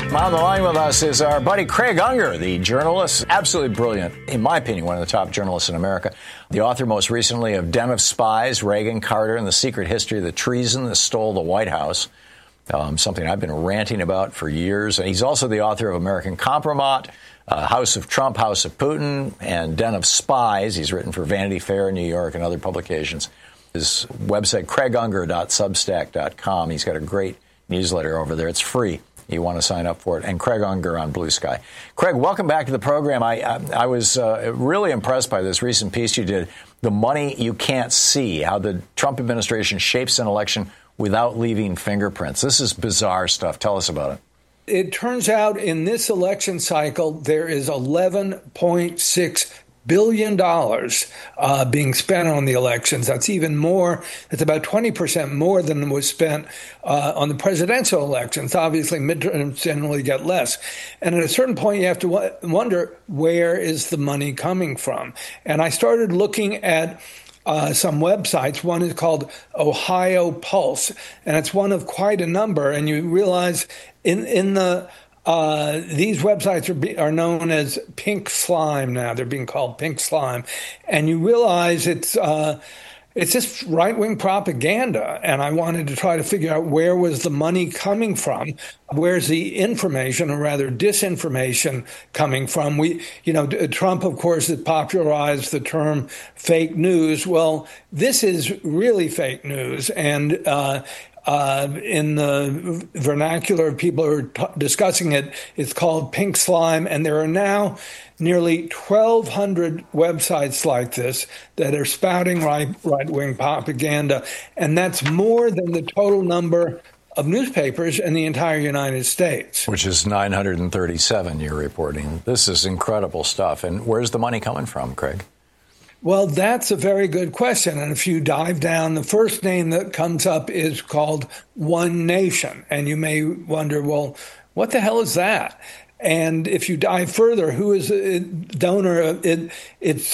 On the line with us is our buddy Craig Unger, the journalist, absolutely brilliant, in my opinion, one of the top journalists in America. The author most recently of Den of Spies, Reagan, Carter, and the Secret History of the Treason that Stole the White House, something I've been ranting about for years. And he's also the author of American Compromat, House of Trump, House of Putin, and Den of Spies. He's written for Vanity Fair, New York, and other publications. His website, craigunger.substack.com. He's got a great newsletter over there. It's free. You want to sign up for it. And Craig Unger on Blue Sky. Craig, welcome back to the program. I was really impressed by this recent piece you did, The Money You Can't See, how the Trump administration shapes an election without leaving fingerprints. This is bizarre stuff. Tell us about it. It turns out in this election cycle, there is $11.6 billion being spent on the elections. That's even more. It's about 20% more than was spent on the presidential elections. Obviously, midterms generally get less. And at a certain point, you have to wonder, where is the money coming from? And I started looking at some websites. One is called Ohio Pulse, and it's one of quite a number. And you realize in the these websites are known as pink slime now. They're being called pink slime. And you realize it's just right-wing propaganda. And I wanted to try to figure out, where was the money coming from? Where's the information, or rather disinformation, coming from? Trump, of course, has popularized the term fake news. Well, this is really fake news. And in the vernacular of people who are discussing it, it's called pink slime. And there are now nearly 1,200 websites like this that are spouting right-wing propaganda. And that's more than the total number of newspapers in the entire United States. Which is 937, you're reporting. This is incredible stuff. And where's the money coming from, Craig? Well, that's a very good question. And if you dive down, the first name that comes up is called One Nation. And you may wonder, well, what the hell is that? And if you dive further, who is a donor? It's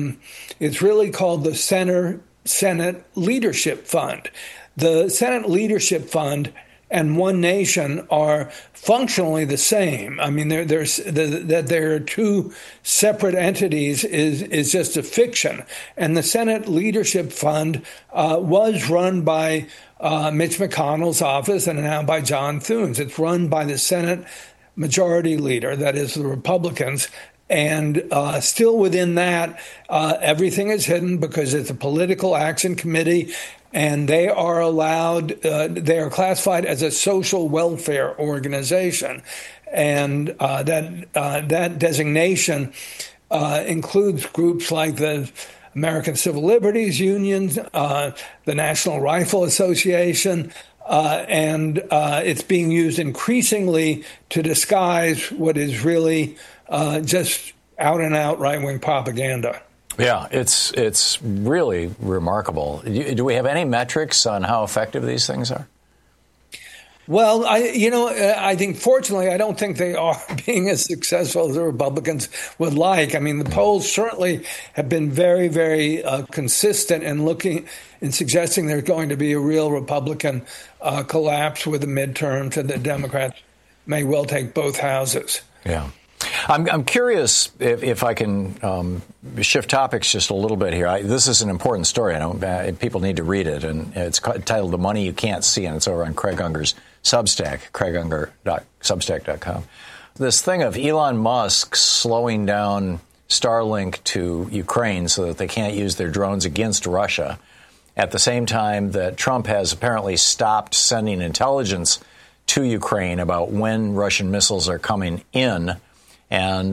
really called the Senate Leadership Fund. The Senate Leadership Fund and One Nation are functionally the same. I mean, that there are two separate entities is just a fiction. And the Senate Leadership Fund was run by Mitch McConnell's office and now by John Thune's. It's run by the Senate Majority Leader, that is the Republicans. And still within that, everything is hidden because it's a political action committee. And they are they are classified as a social welfare organization. And that designation includes groups like the American Civil Liberties Union, the National Rifle Association, and it's being used increasingly to disguise what is really just out-and-out right-wing propaganda. Yeah, it's really remarkable. Do we have any metrics on how effective these things are? Well, I think, fortunately, I don't think they are being as successful as the Republicans would like. I mean, the polls certainly have been very, very consistent in suggesting there's going to be a real Republican collapse with the midterms, and the Democrats may well take both houses. Yeah. I'm curious if I can shift topics just a little bit here. This is an important story. People need to read it, and it's titled "The Money You Can't See," and it's over on Craig Unger's Substack, craigunger.substack.com. This thing of Elon Musk slowing down Starlink to Ukraine so that they can't use their drones against Russia, at the same time that Trump has apparently stopped sending intelligence to Ukraine about when Russian missiles are coming in. And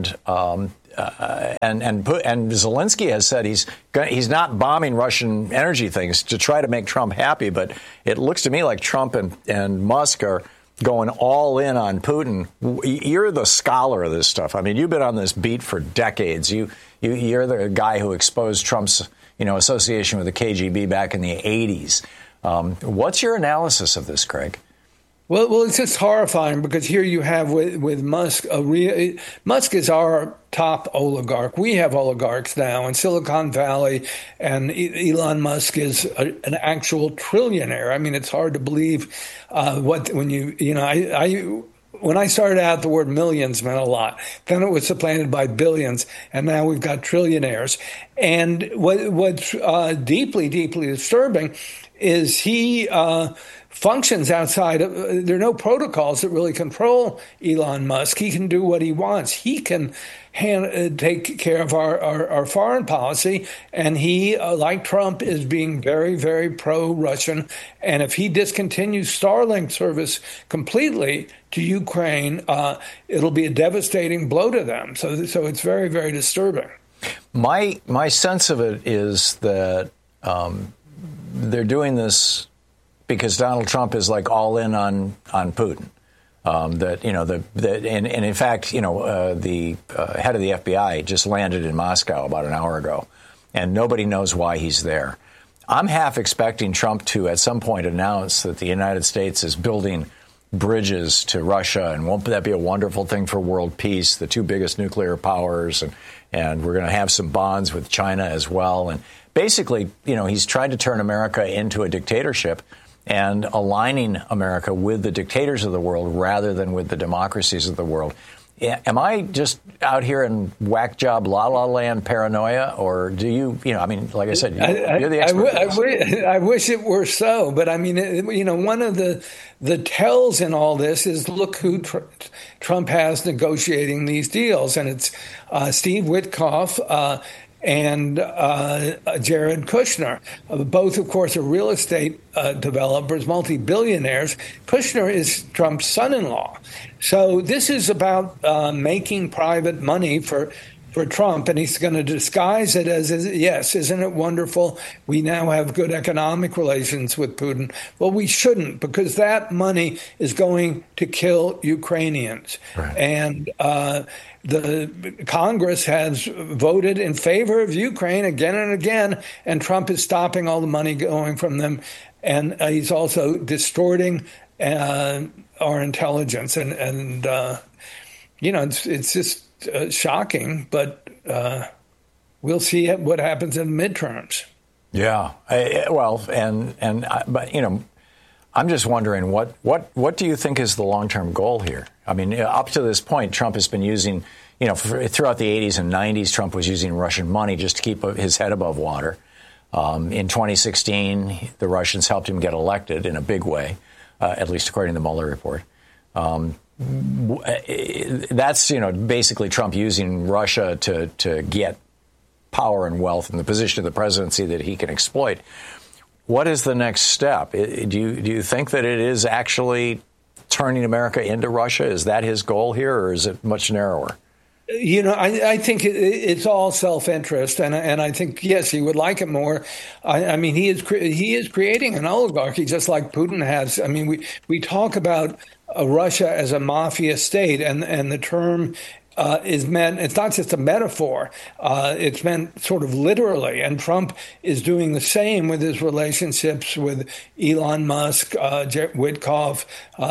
Zelensky has said he's not bombing Russian energy things to try to make Trump happy, but it looks to me like Trump and Musk are going all in on Putin. You're the scholar of this stuff. I mean, you've been on this beat for decades. You're the guy who exposed Trump's association with the KGB back in the 80s. What's your analysis of this, Craig? Well, it's just horrifying because here you have with Musk, Musk is our top oligarch. We have oligarchs now in Silicon Valley, and Elon Musk is an actual trillionaire. I mean, it's hard to believe I when I started out, the word millions meant a lot. Then it was supplanted by billions, and now we've got trillionaires. And what's deeply, deeply disturbing is he functions outside of, there are no protocols that really control Elon Musk. He can do what he wants. He can take care of our foreign policy. And he, like Trump, is being very, very pro-Russian. And if he discontinues Starlink service completely to Ukraine, it'll be a devastating blow to them. So it's very, very disturbing. My sense of it is that they're doing this because Donald Trump is like all in on Putin. And in fact, the head of the FBI just landed in Moscow about an hour ago, and nobody knows why he's there. I'm half expecting Trump to at some point announce that the United States is building bridges to Russia, and won't that be a wonderful thing for world peace, the two biggest nuclear powers, and we're going to have some bonds with China as well. And basically, he's tried to turn America into a dictatorship and aligning America with the dictators of the world rather than with the democracies of the world. Am I just out here in whack job, la la land paranoia, or do you, like I said, you're the expert. I wish it were so, but I mean, one of the tells in all this is look who Trump has negotiating these deals, and it's Steve Witkoff and Jared Kushner. Both, of course, are real estate developers, multi-billionaires. Kushner is Trump's son-in-law. So this is about making private money for Trump, and he's going to disguise it as, yes, isn't it wonderful? We now have good economic relations with Putin. Well, we shouldn't, because that money is going to kill Ukrainians. Right. And the Congress has voted in favor of Ukraine again and again, and Trump is stopping all the money going from them. And he's also distorting our intelligence. And it's just shocking, but we'll see what happens in midterms. Yeah. But I'm just wondering what do you think is the long-term goal here? I mean, up to this point, Trump has been using, throughout the 80s and 90s, Trump was using Russian money just to keep his head above water. In 2016, the Russians helped him get elected in a big way, at least according to the Mueller report. That's, basically Trump using Russia to get power and wealth in the position of the presidency that he can exploit. What is the next step? Do you think that it is actually turning America into Russia? Is that his goal here, or is it much narrower? I think it's all self-interest, and I think, yes, he would like it more. I mean, he is creating an oligarchy just like Putin has. I mean, we talk about Russia as a mafia state, and the term is meant, it's not just a metaphor, it's meant sort of literally. And Trump is doing the same with his relationships with Elon Musk, Witkoff,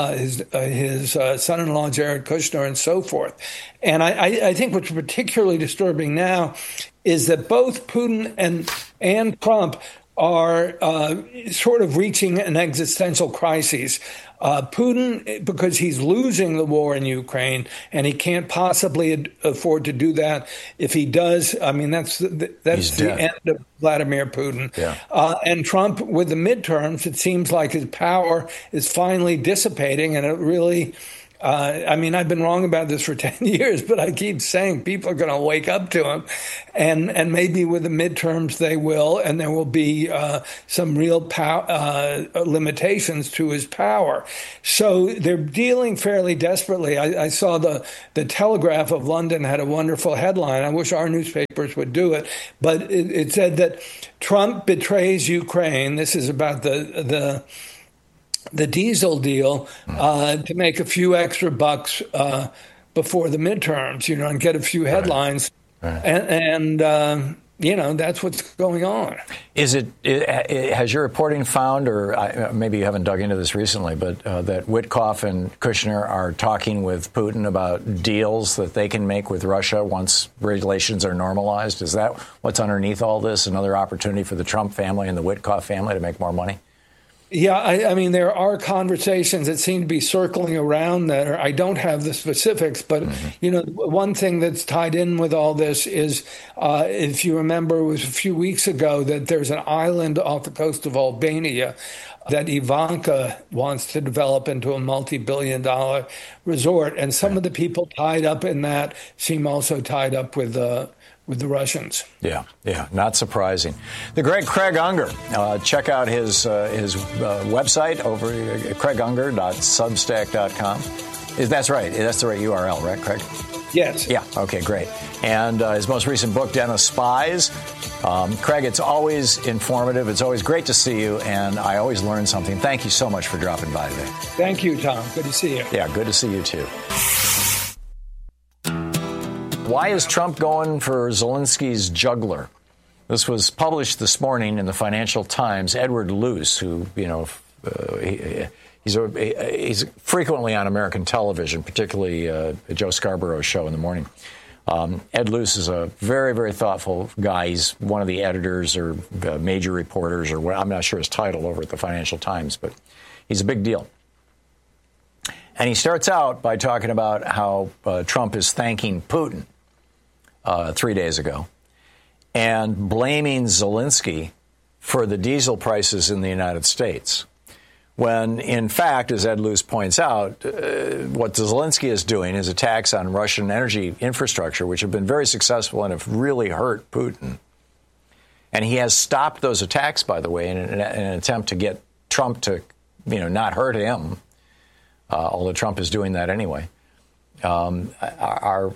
his son-in-law, Jared Kushner, and so forth. And I think what's particularly disturbing now is that both Putin and Trump are sort of reaching an existential crisis. Putin, because he's losing the war in Ukraine, and he can't possibly afford to do that. If he does, I mean, that's the end of Vladimir Putin. Yeah. And Trump, with the midterms, it seems like his power is finally dissipating, and it really... I've been wrong about this for 10 years, but I keep saying people are going to wake up to him. And maybe with the midterms they will, and there will be some real limitations to his power. So they're dealing fairly desperately. I saw the Telegraph of London had a wonderful headline. I wish our newspapers would do it. But it said that Trump betrays Ukraine. This is about the diesel deal to make a few extra bucks before the midterms, and get a few headlines. Right. And that's what's going on. Has your reporting found, or maybe you haven't dug into this recently, but that Witkoff and Kushner are talking with Putin about deals that they can make with Russia once relations are normalized? Is that what's underneath all this? Another opportunity for the Trump family and the Witkoff family to make more money? Yeah, I mean, there are conversations that seem to be circling around there. I don't have the specifics, but, one thing that's tied in with all this is, if you remember, it was a few weeks ago that there's an island off the coast of Albania that Ivanka wants to develop into a multi-billion-dollar resort. And some of the people tied up in that seem also tied up with the Russians. Yeah, not surprising. The great Craig Unger. Check out his website over at craigunger.substack.com. That's right. That's the right URL, right, Craig? Yes. Yeah, okay, great. And his most recent book, Den of Spies. Craig, it's always informative. It's always great to see you, and I always learn something. Thank you so much for dropping by today. Thank you, Tom. Good to see you. Yeah, good to see you, too. Why is Trump going for Zelensky's jugular? This was published this morning in the Financial Times. Edward Luce, who, he's frequently on American television, particularly Joe Scarborough's show in the morning. Ed Luce is a very, very thoughtful guy. He's one of the editors or major reporters, or I'm not sure his title over at the Financial Times, but he's a big deal. And he starts out by talking about how Trump is thanking Putin 3 days ago and blaming Zelensky for the diesel prices in the United States. When, in fact, as Ed Luce points out, what Zelensky is doing is attacks on Russian energy infrastructure, which have been very successful and have really hurt Putin. And he has stopped those attacks, by the way, in an attempt to get Trump to, not hurt him, although Trump is doing that anyway, are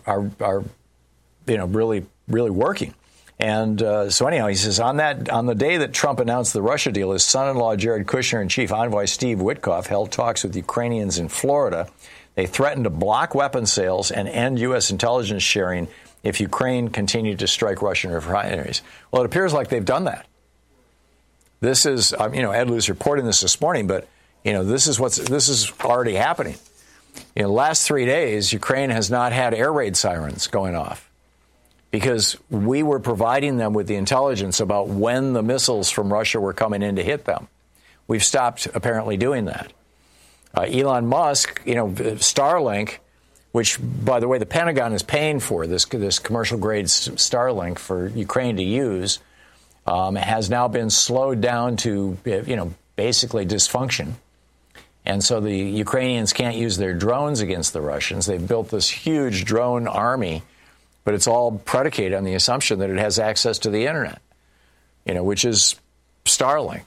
really, really working. And so anyhow, he says, on the day that Trump announced the Russia deal, his son-in-law, Jared Kushner, and chief envoy Steve Witkoff held talks with Ukrainians in Florida. They threatened to block weapon sales and end U.S. intelligence sharing if Ukraine continued to strike Russian refineries. Well, it appears like they've done that. This is, Ed Luce reporting this morning, but, this is already happening. In the last 3 days, Ukraine has not had air raid sirens going off, because we were providing them with the intelligence about when the missiles from Russia were coming in to hit them. We've stopped apparently doing that. Elon Musk, Starlink, which, by the way, the Pentagon is paying for this commercial-grade Starlink for Ukraine to use, has now been slowed down to, basically dysfunction. And so the Ukrainians can't use their drones against the Russians. They've built this huge drone army, but it's all predicated on the assumption that it has access to the internet, which is Starlink.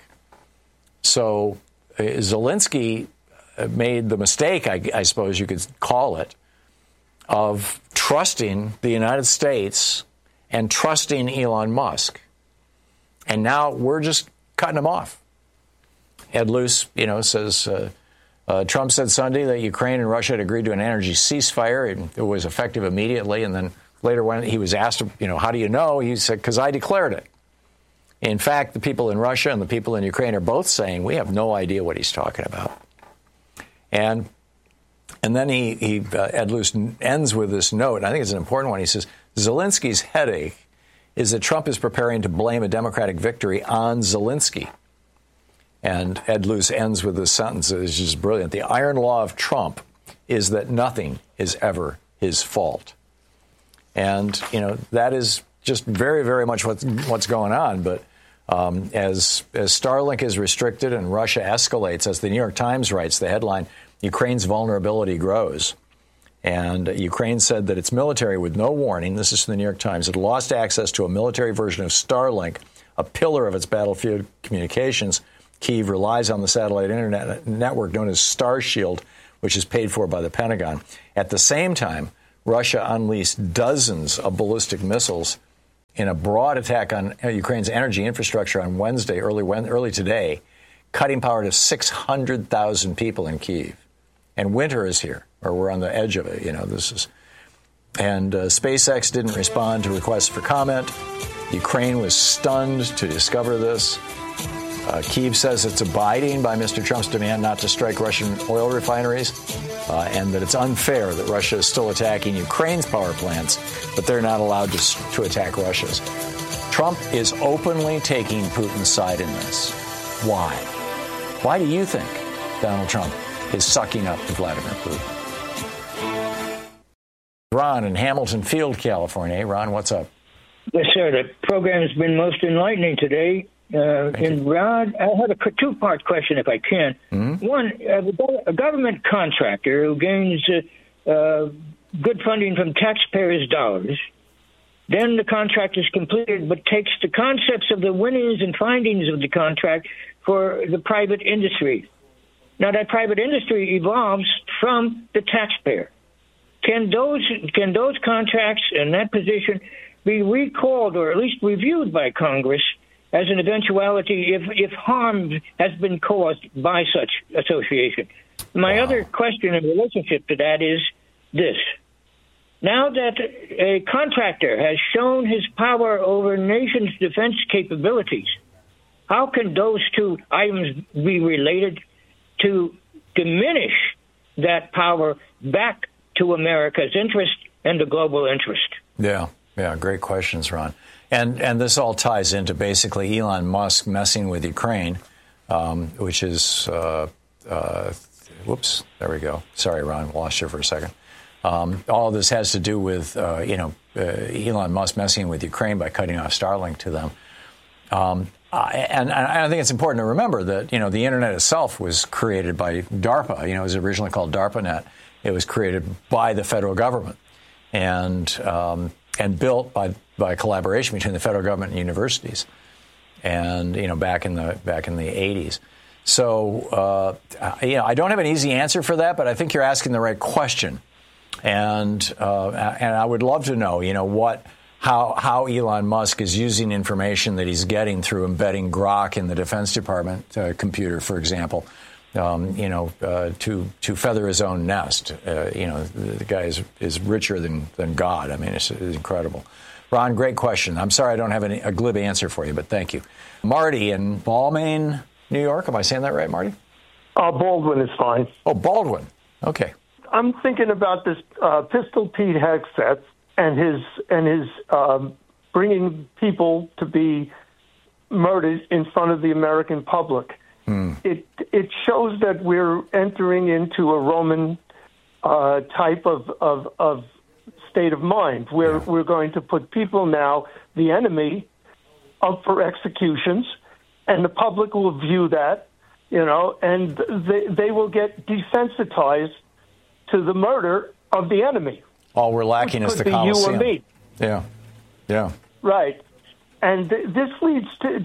So Zelensky made the mistake, I suppose you could call it, of trusting the United States and trusting Elon Musk. And now we're just cutting him off. Ed Luce, says Trump said Sunday that Ukraine and Russia had agreed to an energy ceasefire. It was effective immediately, and then later, when he was asked, how do you know? He said, because I declared it. In fact, the people in Russia and the people in Ukraine are both saying, we have no idea what he's talking about. And then Ed Luce ends with this note, and I think it's an important one. He says, Zelensky's headache is that Trump is preparing to blame a Democratic victory on Zelensky. And Ed Luce ends with this sentence that is just brilliant. The iron law of Trump is that nothing is ever his fault. And, that is just very, very much what's going on. But as Starlink is restricted and Russia escalates, as the New York Times writes, the headline, Ukraine's vulnerability grows. And Ukraine said that its military, with no warning, this is from the New York Times, had lost access to a military version of Starlink, a pillar of its battlefield communications. Kyiv relies on the satellite internet network known as Starshield, which is paid for by the Pentagon. At the same time, Russia unleashed dozens of ballistic missiles in a broad attack on Ukraine's energy infrastructure on Wednesday, early today, cutting power to 600,000 people in Kyiv. And winter is here, or we're on the edge of it. And SpaceX didn't respond to requests for comment. Ukraine was stunned to discover this. Kyiv says it's abiding by Mr. Trump's demand not to strike Russian oil refineries, and that it's unfair that Russia is still attacking Ukraine's power plants, but they're not allowed to attack Russia's. Trump is openly taking Putin's side in this. Why? Why do you think Donald Trump is sucking up to Vladimir Putin? Ron in Hamilton Field, California. Hey, Ron, what's up? Yes, sir. The program has been most enlightening today. Rod, I had a two-part question, if I can. Mm-hmm. One, a government contractor who gains good funding from taxpayers' dollars, then the contract is completed, but takes the concepts of the winnings and findings of the contract for the private industry. Now, that private industry evolves from the taxpayer. Can those contracts and that position be recalled or at least reviewed by Congress as an eventuality if harm has been caused by such association? My other question in relationship to that is this. Now that a contractor has shown his power over nations' defense capabilities, how can those two items be related to diminish that power back to America's interest and the global interest? Yeah, great questions, Ron. And this all ties into basically Elon Musk messing with Ukraine, which is, whoops, there we go. Sorry, Ron, lost you for a second. All of this has to do with, Elon Musk messing with Ukraine by cutting off Starlink to them. And I think it's important to remember that, the Internet itself was created by DARPA. It was originally called DARPANET. It was created by the federal government and built by collaboration between the federal government and universities. And, back in the 80s. So, I don't have an easy answer for that, but I think you're asking the right question. And I would love to know, how Elon Musk is using information that he's getting through embedding Grok in the Defense Department computer, for example, to feather his own nest. The guy is richer than God. I mean, it's incredible. Ron, great question. I'm sorry I don't have a glib answer for you, but thank you. Marty in Balmain, New York. Am I saying that right, Marty? Baldwin is fine. Oh, Baldwin. Okay. I'm thinking about this Pistol Pete Hegseth and his bringing people to be murdered in front of the American public. It shows that we're entering into a Roman type of state of mind, where we're going to put people now, the enemy, up for executions, and the public will view that, and they will get desensitized to the murder of the enemy. All we're lacking is the Colosseum. You or me. Yeah. Right. And this leads to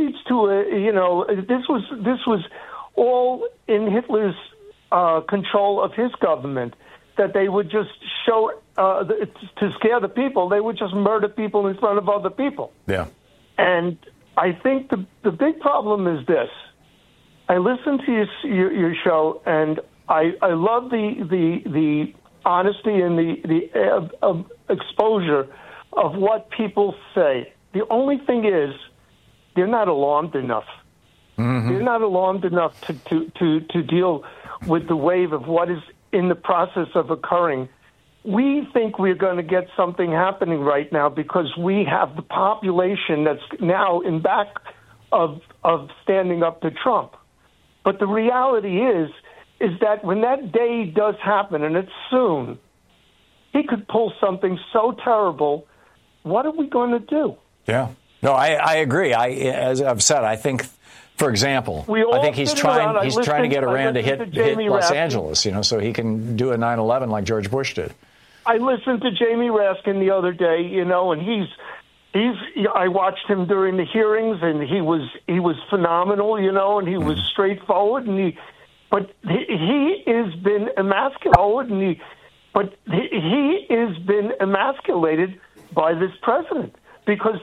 this was all in Hitler's control of his government, that they would just show to scare the people. They would just murder people in front of other people. Yeah. And I think the big problem is this. I listened to your show, and I love the honesty and the exposure of what people say. The only thing is, they're not alarmed enough. Mm-hmm. They're not alarmed enough to deal with the wave of what is in the process of occurring. We think we're going to get something happening right now because we have the population that's now in back of standing up to Trump. But the reality is that when that day does happen, and it's soon, he could pull something so terrible. What are we going to do? Yeah. No, I agree. As I've said, I think, for example, I think he's trying to get Iran to hit Los Angeles, so he can do a 9/11 like George Bush did. I listened to Jamie Raskin the other day, and I watched him during the hearings, and he was phenomenal, and he was straightforward, but he has been emasculated, he has been emasculated by this president, because